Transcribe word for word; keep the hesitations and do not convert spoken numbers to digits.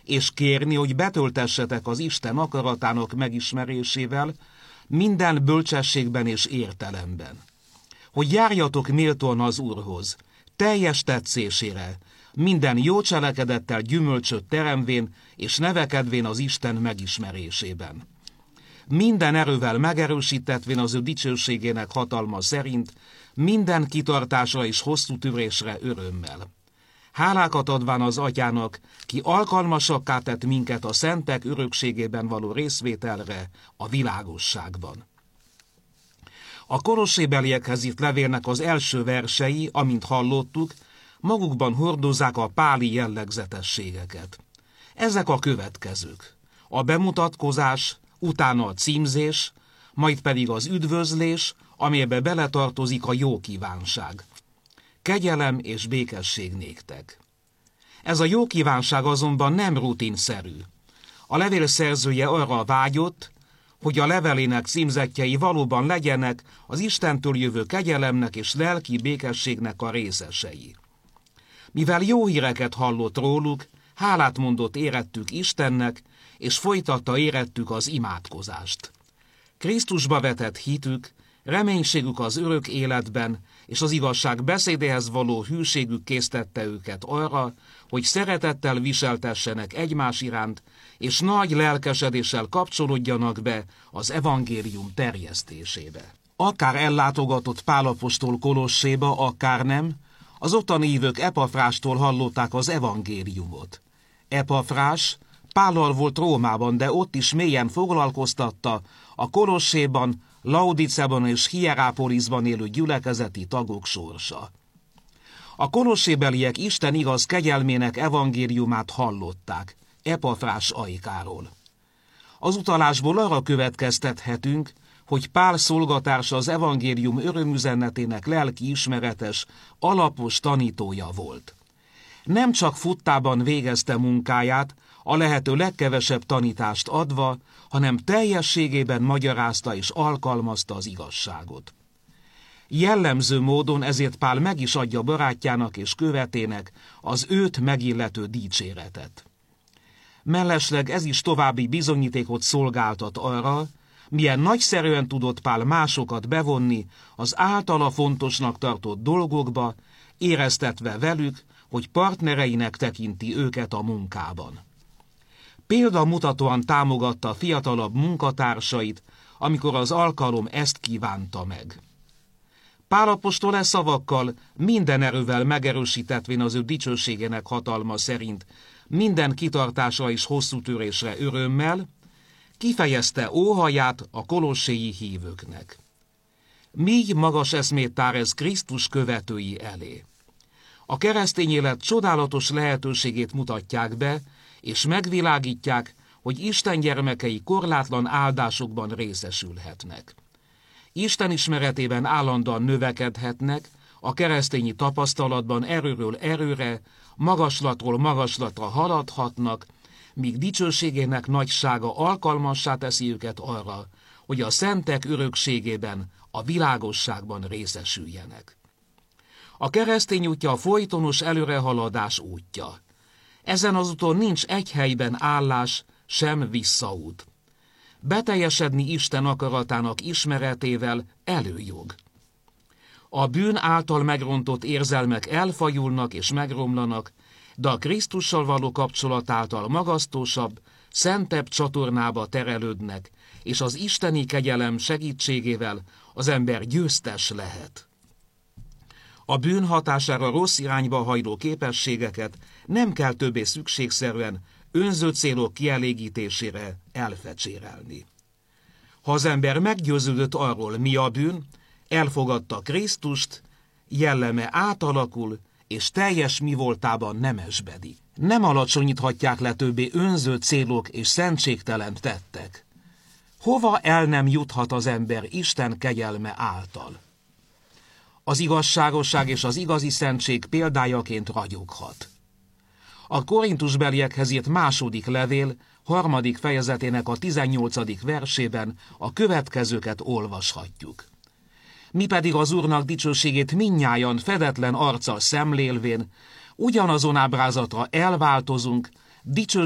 és kérni, hogy betöltessetek az Isten akaratának megismerésével, minden bölcsességben és értelemben. Hogy járjatok méltóan az Úrhoz, teljes tetszésére, minden jó cselekedettel gyümölcsöt teremvén és nevekedvén az Isten megismerésében. Minden erővel megerősítetvén az ő dicsőségének hatalma szerint, minden kitartásra és hosszú tűrésre örömmel. Hálákat adván az Atyának, ki alkalmasakká tett minket a szentek örökségében való részvételre a világosságban. A kolossébeliekhez írt levélnek az első versei, amint hallottuk, magukban hordozzák a páli jellegzetességeket. Ezek a következők: a bemutatkozás, utána a címzés, majd pedig az üdvözlés, amelybe beletartozik a jó kívánság. Kegyelem és békesség néktek. Ez a jó kívánság azonban nem rutinszerű. A levél szerzője arra vágyott, hogy a levelének címzettjei valóban legyenek az Istentől jövő kegyelemnek és lelki békességnek a részesei. Mivel jó híreket hallott róluk, hálát mondott érettük Istennek, és folytatta érettük az imádkozást. Krisztusba vetett hitük, reménységük az örök életben, és az igazság beszédéhez való hűségük késztette őket arra, hogy szeretettel viseltessenek egymás iránt, és nagy lelkesedéssel kapcsolódjanak be az evangélium terjesztésébe. Akár ellátogatott Pál apostol Kolosséba, akár nem, az ottani hívők Epafrástól hallották az evangéliumot. Epafrás Pállal volt Rómában, de ott is mélyen foglalkoztatta a Kolosséban, Laodicában és Hierápolisban élő gyülekezeti tagok sorsa. A kolossébeliek Isten igaz kegyelmének evangéliumát hallották, Epafrás ajkáról. Az utalásból arra következtethetünk, hogy Pál szolgatársa az evangélium örömüzenetének lelki ismeretes, alapos tanítója volt. Nem csak futtában végezte munkáját, a lehető legkevesebb tanítást adva, hanem teljességében magyarázta és alkalmazta az igazságot. Jellemző módon ezért Pál meg is adja barátjának és követének az őt megillető dicséretet. Mellesleg ez is további bizonyítékot szolgáltat arra, milyen nagyszerűen tudott Pál másokat bevonni az általa fontosnak tartott dolgokba, éreztetve velük, hogy partnereinek tekinti őket a munkában. Példamutatóan támogatta a fiatalabb munkatársait, amikor az alkalom ezt kívánta meg. Pál apostol e szavakkal minden erővel megerősítetvén az ő dicsőségének hatalma szerint minden kitartásra és hosszú tűrésre örömmel, kifejezte óhaját a kolosséi hívőknek. Míg magas eszmét tár ez Krisztus követői elé. A keresztény élet csodálatos lehetőségét mutatják be, és megvilágítják, hogy Isten gyermekei korlátlan áldásokban részesülhetnek. Isten ismeretében állandóan növekedhetnek, a keresztényi tapasztalatban erőről erőre, magaslatról magaslatra haladhatnak, míg dicsőségének nagysága alkalmassá teszi őket arra, hogy a szentek örökségében, a világosságban részesüljenek. A keresztény útja a folytonos előrehaladás útja. Ezen az úton nincs egy helyben állás, sem visszaút. Beteljesedni Isten akaratának ismeretével előjog. A bűn által megrontott érzelmek elfajulnak és megromlanak, de a Krisztussal való kapcsolat által magasztosabb, szentebb csatornába terelődnek, és az isteni kegyelem segítségével az ember győztes lehet. A bűn hatására rossz irányba hajló képességeket nem kell többé szükségszerűen önző célok kielégítésére elfecsérelni. Ha az ember meggyőződött arról, mi a bűn, elfogadta Krisztust, jelleme átalakul, és teljes mi voltában nemesbedik. Nem alacsonyíthatják le többé önző célok és szentségtelen tettek. Hova el nem juthat az ember Isten kegyelme által? Az igazságosság és az igazi szentség példájaként ragyoghat. A korintusbeliekhez írt második levél, harmadik fejezetének a tizennyolcadik versében a következőket olvashatjuk. Mi pedig az Úrnak dicsőségét mindnyájan fedetlen arccal szemlélvén, ugyanazon ábrázatra elváltozunk, dicsőségét